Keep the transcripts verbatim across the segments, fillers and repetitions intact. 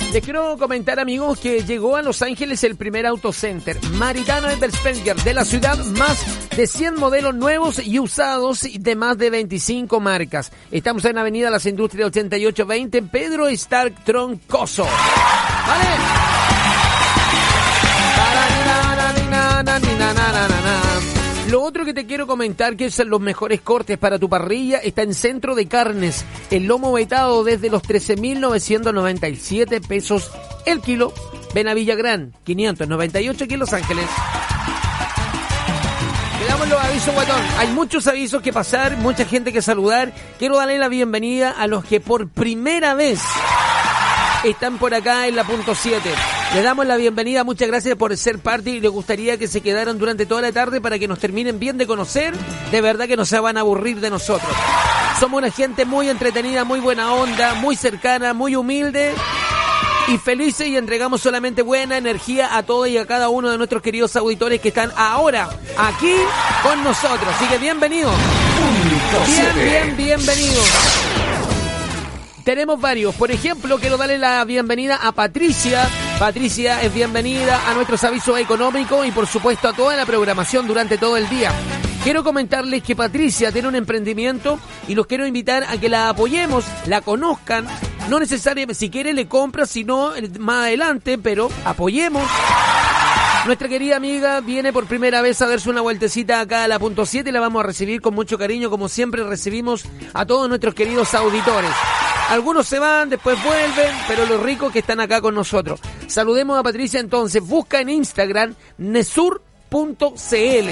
Les quiero comentar, amigos, que llegó a Los Ángeles el primer autocenter Maritano Eberspenger de la ciudad, más de cien modelos nuevos y usados de más de veinticinco marcas. Estamos en Avenida Las Industrias ochenta y ocho veinte, Pedro Stark Troncoso. ¿Vale? Lo otro que te quiero comentar, que son los mejores cortes para tu parrilla, está en Centro de Carnes. El lomo vetado desde los trece mil novecientos noventa y siete pesos el kilo. Ven a Villagrán, quinientos noventa y ocho aquí en Los Ángeles. Le damos los avisos, guatón. Hay muchos avisos que pasar, mucha gente que saludar. Quiero darle la bienvenida a los que por primera vez están por acá en la punto siete. Les damos la bienvenida, muchas gracias por ser parte y les gustaría que se quedaran durante toda la tarde para que nos terminen bien de conocer. De verdad que no se van a aburrir de nosotros. Somos una gente muy entretenida, muy buena onda, muy cercana, muy humilde y felices, y entregamos solamente buena energía a todos y a cada uno de nuestros queridos auditores que están ahora aquí con nosotros. Así que bienvenidos. Bien, bien, bienvenidos. Tenemos varios. Por ejemplo, quiero darle la bienvenida a Patricia. Patricia es bienvenida a nuestros avisos económicos y, por supuesto, a toda la programación durante todo el día. Quiero comentarles que Patricia tiene un emprendimiento y los quiero invitar a que la apoyemos, la conozcan. No necesariamente, si quiere le compra, si no, más adelante, pero apoyemos. Nuestra querida amiga viene por primera vez a darse una vueltecita acá a la punto siete y la vamos a recibir con mucho cariño, como siempre recibimos a todos nuestros queridos auditores. Algunos se van, después vuelven, pero los ricos que están acá con nosotros. Saludemos a Patricia entonces. Busca en Instagram nesur punto cl.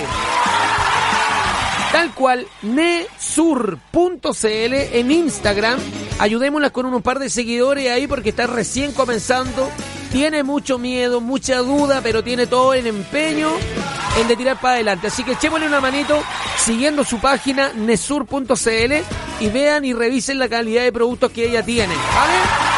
Tal cual, nesur punto cl en Instagram. Ayudémosla con unos par de seguidores ahí porque está recién comenzando. Tiene mucho miedo, mucha duda, pero tiene todo el empeño en de tirar para adelante. Así que echémosle una manito siguiendo su página nesur punto cl y vean y revisen la calidad de productos que ella tiene, ¿vale?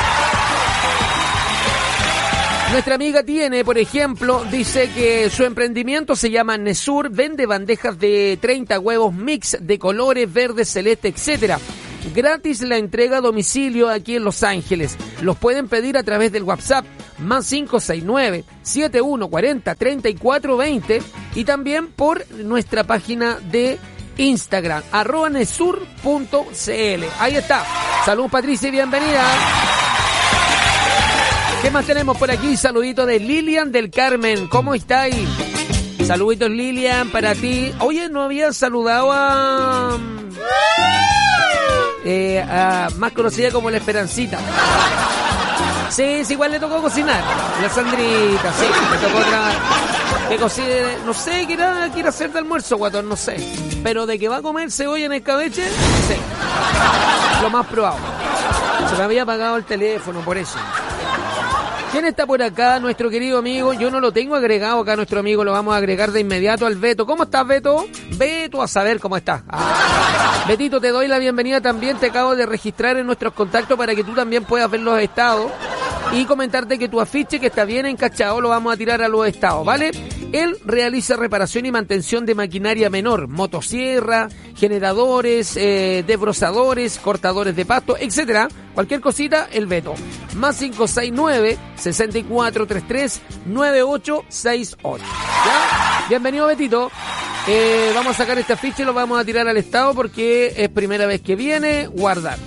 Nuestra amiga tiene, por ejemplo, dice que su emprendimiento se llama Nesur, vende bandejas de treinta huevos mix de colores, verdes, celeste, etcétera. Gratis la entrega a domicilio aquí en Los Ángeles. Los pueden pedir a través del WhatsApp más cinco seis nueve, siete uno cuatro cero, tres cuatro dos cero y también por nuestra página de Instagram, arroba nesur punto cl. Ahí está. Salud, Patricia, y bienvenida. ¿Qué más tenemos por aquí? Saludito de Lilian del Carmen. ¿Cómo está ahí? Saluditos, Lilian, para ti. Oye, ¿no había saludado a... Eh, a más conocida como la Esperancita? Sí, sí, igual le tocó cocinar. La Sandrita, sí, le tocó otra... Que cocine, no sé, qué era, quiere hacer de almuerzo, guatón, no sé. Pero de que va a comer cebolla en escabeche, sí. Lo más probable. Se me había apagado el teléfono, por eso. ¿Quién está por acá? Nuestro querido amigo. Yo no lo tengo agregado acá, nuestro amigo. Lo vamos a agregar de inmediato al Beto. ¿Cómo estás, Beto? Beto, a saber cómo estás. Ah. Betito, te doy la bienvenida también. Te acabo de registrar en nuestros contactos para que tú también puedas ver los estados y comentarte que tu afiche, que está bien encachado, lo vamos a tirar a los estados, ¿vale? Él realiza reparación y mantención de maquinaria menor, motosierra, generadores, eh, desbrozadores, cortadores de pasto, etcétera. Cualquier cosita, el Beto. Más cinco seis nueve, seis cuatro tres tres, nueve ocho seis ocho. ¿Ya? Bienvenido, Betito. Eh, vamos a sacar este afiche y lo vamos a tirar al estado porque es primera vez que viene. Guardar.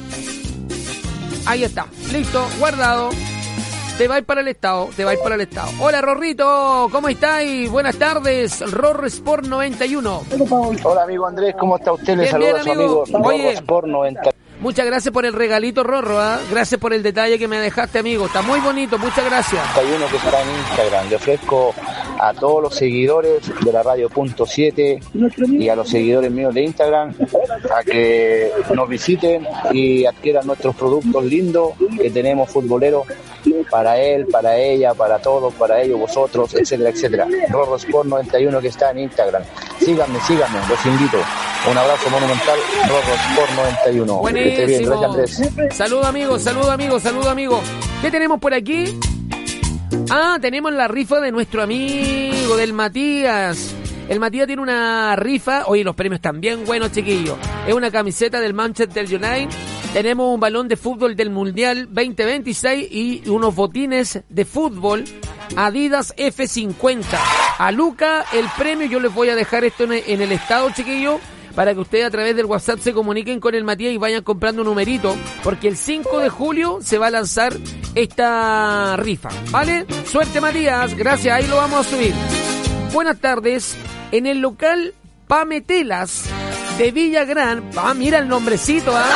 Ahí está. Listo, guardado. Te vais para el estado, te vais para el estado. Hola, Rorrito, ¿cómo estáis? Buenas tardes, Rorro Sport noventa y uno. Hola, amigo Andrés, ¿cómo está usted? Le saludo a su amigo Rorro Sport noventa y uno. Muchas gracias por el regalito, Rorro, ¿eh? Gracias por el detalle que me dejaste, amigo. Está muy bonito, muchas gracias. Hay uno que está en Instagram. Le ofrezco a todos los seguidores de la radio punto siete y a los seguidores míos de Instagram a que nos visiten y adquieran nuestros productos lindos que tenemos futboleros para él, para ella, para todos, para ellos, vosotros, etcétera, etcétera. Rorro Sport noventa y uno que está en Instagram. Síganme, síganme, los invito. Un abrazo monumental, Rorro Sport noventa y uno. Buenísimo. Que esté bien, gracias, Andrés. Saludos, amigos, saludos, amigos, saludos, amigos. ¿Qué tenemos por aquí? Ah, tenemos la rifa de nuestro amigo, del Matías. El Matías tiene una rifa. Oye, los premios están bien buenos, chiquillos. Es una camiseta del Manchester United Tenemos un balón de fútbol del Mundial veinte veintiséis y unos botines de fútbol Adidas F cincuenta. A Luca el premio, yo les voy a dejar esto en el, en el estado, chiquillo, para que ustedes a través del WhatsApp se comuniquen con el Matías y vayan comprando un numerito, porque el cinco de julio se va a lanzar esta rifa, ¿vale? Suerte, Matías, gracias, ahí lo vamos a subir. Buenas tardes, en el local Pametelas de Villagrán. Ah, mira el nombrecito, ¿ah?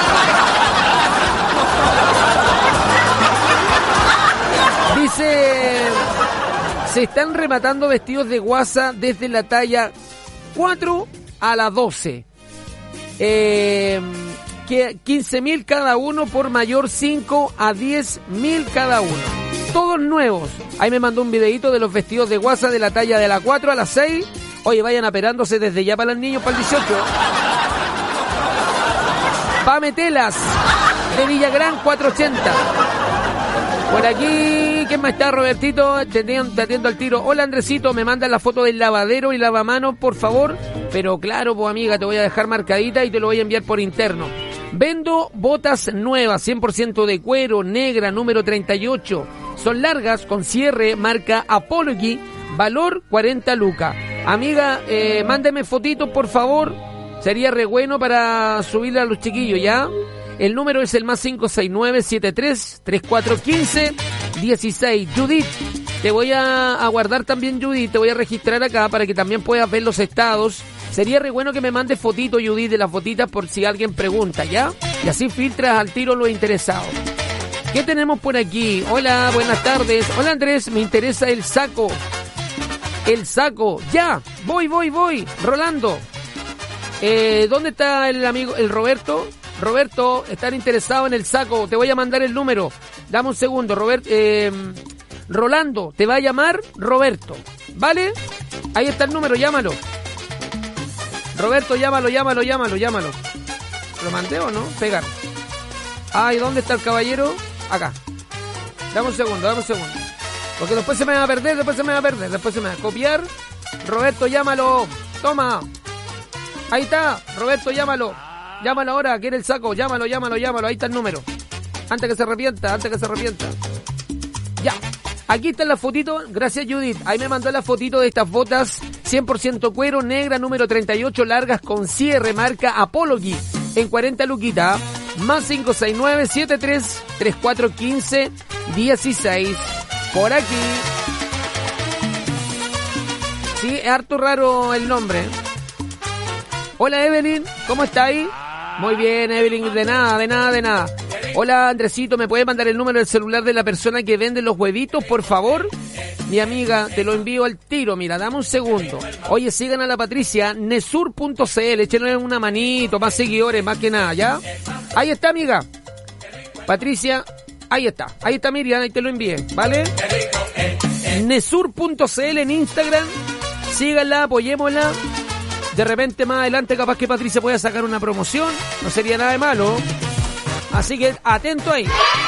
Dice, se están rematando vestidos de guasa desde la talla cuatro a la doce. Eh, quince mil cada uno, por mayor cinco a diez mil cada uno. Todos nuevos. Ahí me mandó un videito de los vestidos de guasa de la talla de la cuatro a la seis. Oye, vayan aperándose desde ya para los niños, para el dieciocho. Pametelas de Villagrán cuatrocientos ochenta. Por aquí, ¿quién más está? Robertito, te atiendo, te atiendo al tiro. Hola, Andresito, me mandan la foto del lavadero y lavamanos, por favor. Pero claro, pues amiga, te voy a dejar marcadita y te lo voy a enviar por interno. Vendo botas nuevas, cien por ciento de cuero, negra, número treinta y ocho. Son largas, con cierre, marca Apology, valor cuarenta lucas. Amiga, eh, mándeme fotitos, por favor. Sería re bueno para subirle a los chiquillos, ¿ya? El número es el más cinco seis nueve siete tres tres cuatro uno cinco uno seis. Judith, te voy a, a guardar también, Judith. Te voy a registrar acá para que también puedas ver los estados. Sería re bueno que me mandes fotitos, Judith, de las fotitas por si alguien pregunta, ¿ya? Y así filtras al tiro los interesados. ¿Qué tenemos por aquí? Hola, buenas tardes. Hola, Andrés, me interesa el saco. El saco. Ya, voy, voy, voy. Rolando. Eh, ¿Dónde está el amigo, el Roberto? Roberto, están interesados en el saco. Te voy a mandar el número. Dame un segundo, Robert. Eh, Rolando, te va a llamar Roberto. ¿Vale? Ahí está el número, llámalo. Roberto, llámalo, llámalo, llámalo, llámalo. ¿Lo mandé o no? Pegar. Ay, ¿dónde está el caballero? Acá. Dame un segundo, dame un segundo. Porque después se me va a perder, después se me va a perder. Después se me va a copiar. Roberto, llámalo. Toma. Ahí está. Roberto, llámalo. Llámalo ahora, quiere el saco. Llámalo, llámalo, llámalo. Ahí está el número. Antes que se arrepienta, antes que se arrepienta. Ya. Aquí están las fotitos. Gracias, Judith. Ahí me mandó la fotito de estas botas cien por ciento cuero, negra, número treinta y ocho, largas con cierre, marca Apology. En cuarenta luquitas. Más cinco seis nueve siete tres tres cuatro uno cinco uno seis. Por aquí. Sí, es harto raro el nombre. Hola, Evelyn. ¿Cómo está ahí? Muy bien, Evelyn. De nada, de nada, de nada. Hola, Andresito, ¿me puede mandar el número del celular de la persona que vende los huevitos, por favor? Mi amiga, te lo envío al tiro. Mira, dame un segundo. Oye, sigan a la Patricia, nesur punto c l. Échenle una manito, más seguidores, más que nada, ¿ya? Ahí está, amiga. Patricia, ahí está. Ahí está, Miriam, ahí te lo envié, ¿vale? nesur punto c l en Instagram. Síganla, apoyémosla. De repente, más adelante, capaz que Patricia pueda sacar una promoción. No sería nada de malo. Así que atento ahí.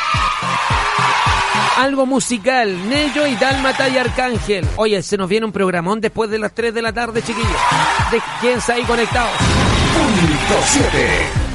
Algo musical, Nello y Dálmata y Arcángel. Oye, se nos viene un programón después de las tres de la tarde, chiquillos. De quédense ahí conectados. Punto siete.